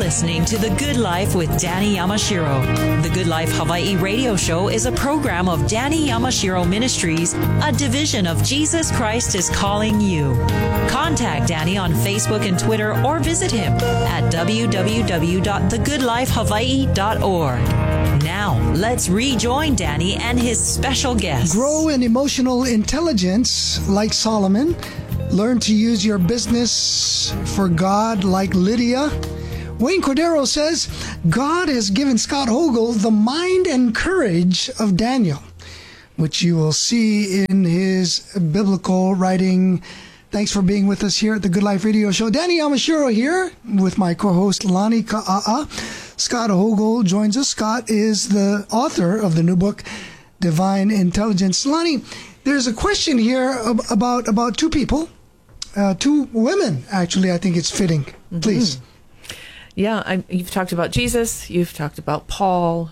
listening to The Good Life with Danny Yamashiro. The Good Life Hawaii radio show is a program of Danny Yamashiro Ministries, a division of Jesus Christ is Calling You. Contact Danny on Facebook and Twitter or visit him at www.thegoodlifehawaii.org. Now, let's rejoin Danny and his special guest. Grow in emotional intelligence like Solomon. Learn to use your business for God like Lydia. Wayne Cordero says, God has given Scott Hogel the mind and courage of Daniel, which you will see in his biblical writing. Thanks for being with us here at the Good Life Radio Show. Danny Yamashiro here with my co-host Lani Ka'a'a. Scott Hogel joins us. Scott is the author of the new book, Divine Intelligence. Lani, there's a question here about two people, two women, actually. I think it's fitting. Please. Yeah, you've talked about Jesus. You've talked about Paul.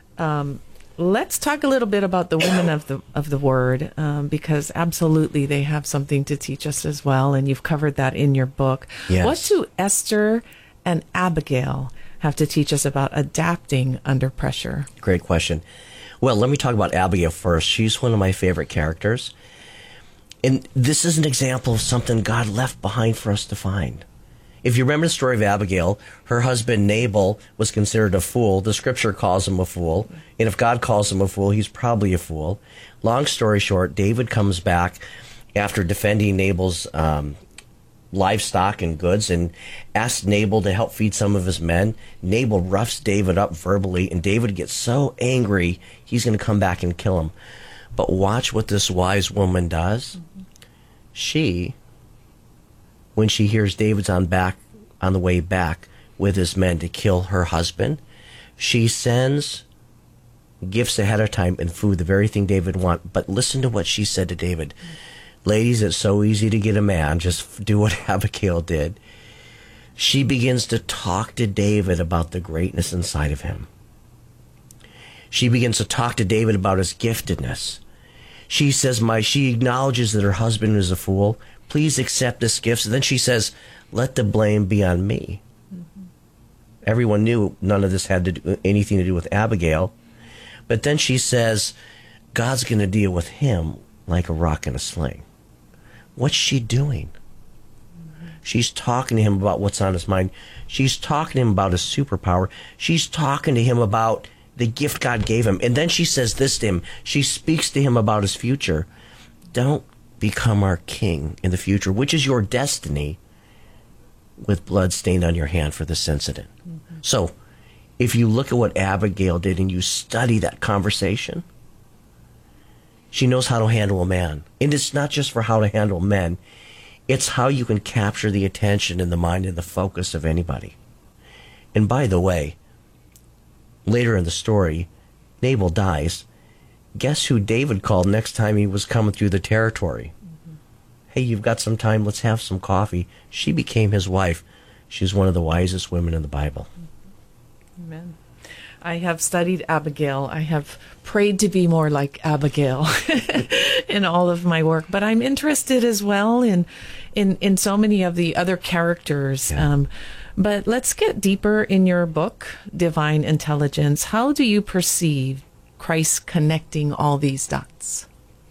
Let's talk a little bit about the women of the Word, because absolutely they have something to teach us as well, and you've covered that in your book. Yes. What do Esther and Abigail have to teach us about adapting under pressure? Great question. Well, let me talk about Abigail first. She's one of my favorite characters. And this is an example of something God left behind for us to find. If you remember the story of Abigail, her husband Nabal was considered a fool. The scripture calls him a fool. And if God calls him a fool, he's probably a fool. Long story short, David comes back after defending Nabal's livestock and goods and asks Nabal to help feed some of his men. Nabal roughs David up verbally, and David gets so angry, he's going to come back and kill him. But watch what this wise woman does. She, when she hears David's on the way back with his men to kill her husband, she sends gifts ahead of time and food, the very thing David wanted. But listen to what she said to David. Ladies, it's so easy to get a man. Just do what Abigail did. She begins to talk to David about the greatness inside of him. She begins to talk to David about his giftedness. She says, she acknowledges that her husband is a fool. Please accept this gift. And then she says, let the blame be on me. Mm-hmm. Everyone knew none of this had anything to do with Abigail. But then she says, God's going to deal with him like a rock in a sling. What's she doing? Mm-hmm. She's talking to him about what's on his mind. She's talking to him about his superpower. She's talking to him about the gift God gave him. And then she says this to him. She speaks to him about his future. Don't become our king in the future, which is your destiny, with blood stained on your hand for this incident. Mm-hmm. So if you look at what Abigail did and you study that conversation, she knows how to handle a man. And it's not just for how to handle men. It's how you can capture the attention and the mind and the focus of anybody. And by the way, later in the story, Nabal dies. Guess who David called next time he was coming through the territory? Mm-hmm. Hey, you've got some time, let's have some coffee. She became his wife. She's one of the wisest women in the Bible. Amen. I have studied Abigail. I have prayed to be more like Abigail in all of my work. But I'm interested as well in so many of the other characters. Yeah. But let's get deeper in your book, Divine Intelligence. How do you perceive Christ connecting all these dots?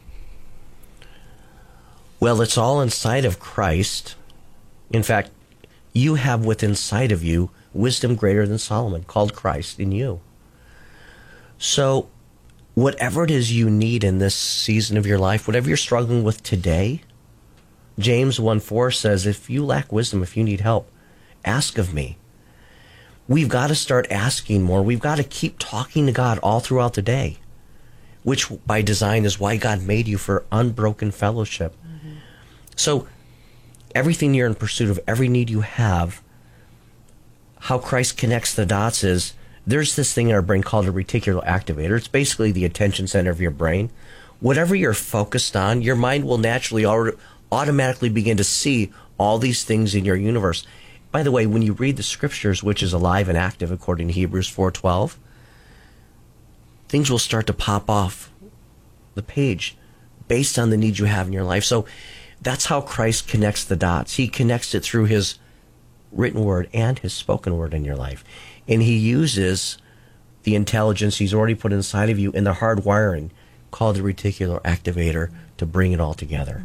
Well, it's all inside of Christ. In fact, you have within sight of you wisdom greater than Solomon, called Christ in you. So whatever it is you need in this season of your life, whatever you're struggling with today, James 1:4 says, if you lack wisdom, if you need help, ask of me. We've got to start asking more. We've got to keep talking to God all throughout the day, which by design is why God made you for unbroken fellowship. Mm-hmm. So everything you're in pursuit of, every need you have, how Christ connects the dots is, there's this thing in our brain called a reticular activator. It's basically the attention center of your brain. Whatever you're focused on, your mind will naturally automatically begin to see all these things in your universe. By the way, when you read the scriptures, which is alive and active according to Hebrews 4:12, things will start to pop off the page based on the needs you have in your life. So that's how Christ connects the dots. He connects it through his written word and his spoken word in your life. And he uses the intelligence he's already put inside of you in the hard wiring called the reticular activator to bring it all together.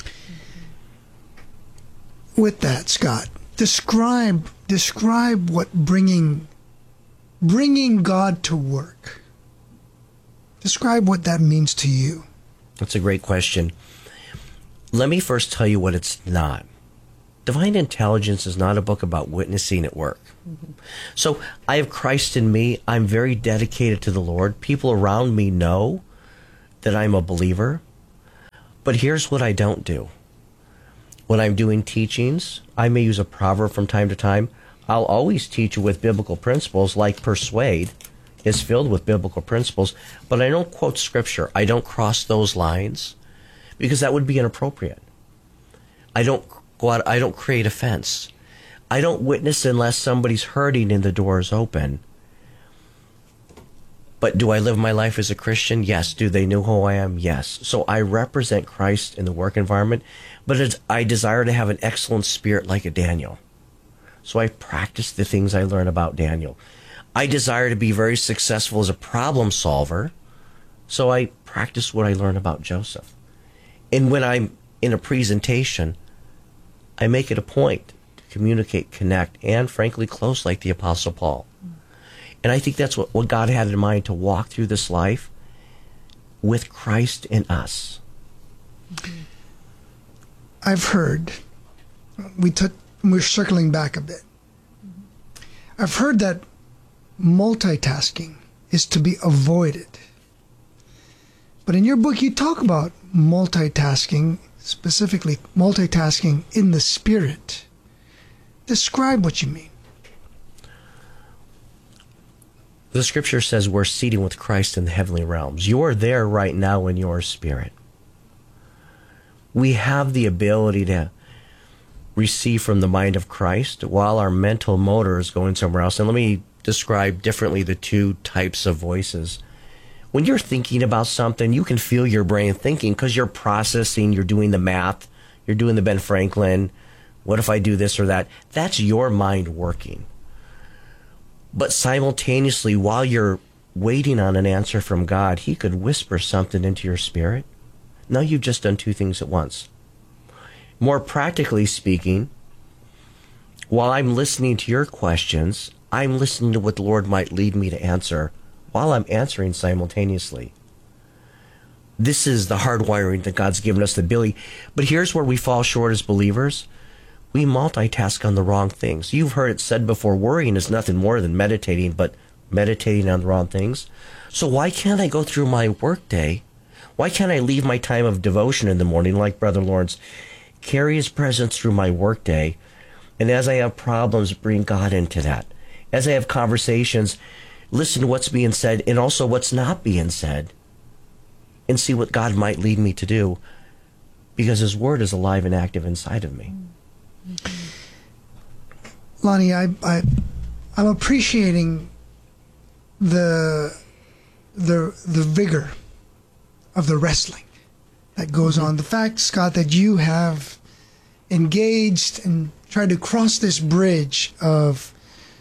With that, Scott, describe what bringing God to work. Describe what that means to you. That's a great question. Let me first tell you what it's not. Divine Intelligence is not a book about witnessing at work. So I have Christ in me. I'm very dedicated to the Lord. People around me know that I'm a believer. But here's what I don't do. When I'm doing teachings, I may use a proverb from time to time. I'll always teach with biblical principles, like Persuade is filled with biblical principles, but I don't quote scripture. I don't cross those lines because that would be inappropriate. I don't go out, I don't create offense. I don't witness unless somebody's hurting and the door is open. But do I live my life as a Christian? Yes. Do they know who I am? Yes. So I represent Christ in the work environment, but I desire to have an excellent spirit like a Daniel. So I practice the things I learn about Daniel. I desire to be very successful as a problem solver, so I practice what I learn about Joseph. And when I'm in a presentation, I make it a point to communicate, connect, and frankly close like the Apostle Paul. And I think that's what God had in mind, to walk through this life with Christ in us. I've heard, we're circling back a bit. I've heard that multitasking is to be avoided. But in your book, you talk about multitasking, specifically multitasking in the Spirit. Describe what you mean. The scripture says we're seated with Christ in the heavenly realms. You're there right now in your spirit. We have the ability to receive from the mind of Christ while our mental motor is going somewhere else. And let me describe differently the two types of voices. When you're thinking about something, you can feel your brain thinking because you're processing, you're doing the math, you're doing the Ben Franklin, what if I do this or that? That's your mind working. But simultaneously, while you're waiting on an answer from God, he could whisper something into your spirit. Now you've just done two things at once. More practically speaking, while I'm listening to your questions, I'm listening to what the Lord might lead me to answer while I'm answering simultaneously. This is the hardwiring that God's given us the ability. But here's where we fall short as believers. We multitask on the wrong things. You've heard it said before, worrying is nothing more than meditating, but meditating on the wrong things. So why can't I go through my workday? Why can't I leave my time of devotion in the morning, like Brother Lawrence, carry his presence through my workday, and as I have problems, bring God into that? As I have conversations, listen to what's being said and also what's not being said, and see what God might lead me to do, because his word is alive and active inside of me. Lonnie, I'm appreciating the vigor of the wrestling that goes on. The fact, Scott, that you have engaged and tried to cross this bridge of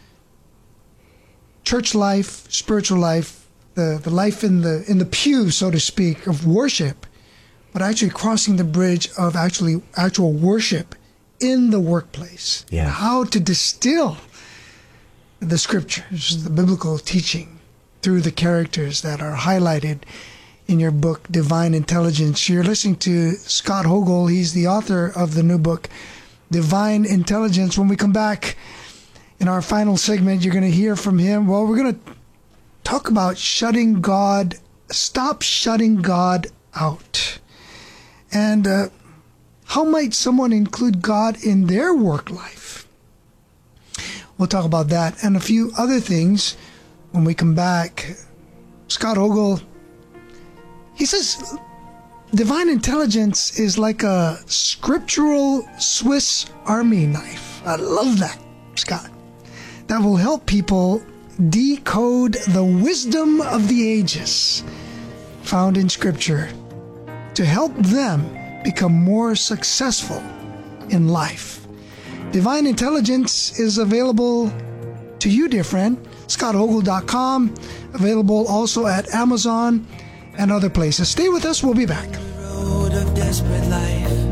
church life, spiritual life, the life in the pew, so to speak, of worship, but actually crossing the bridge of actual worship in the workplace. Yeah. How to distill the scriptures, the biblical teaching, through the characters that are highlighted in your book, Divine Intelligence. You're listening to Scott Hogel. He's the author of the new book, Divine Intelligence. When we come back in our final segment, you're going to hear from him. Well, we're going to talk about stop shutting God out. And how might someone include God in their work life? We'll talk about that and a few other things when we come back. Scott Hogel, he says divine intelligence is like a scriptural Swiss Army knife. I love that, Scott. That will help people decode the wisdom of the ages found in Scripture to help them become more successful in life. Divine Intelligence is available to you, dear friend. ScottHogle.com. Available also at Amazon and other places. Stay with us. We'll be back. Road of desperate life.